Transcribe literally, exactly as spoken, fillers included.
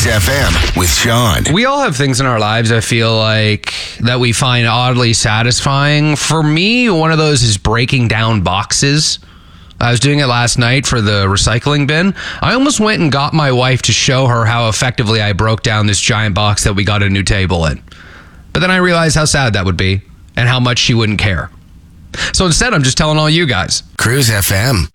Cruise F M with Sean. We all have things in our lives, I feel like, that we find oddly satisfying. For me, one of those is breaking down boxes. I was doing it last night for the recycling bin. I almost went and got my wife to show her how effectively I broke down this giant box that we got a new table in. But then I realized how sad that would be and how much she wouldn't care. So instead, I'm just telling all you guys. Cruise F M.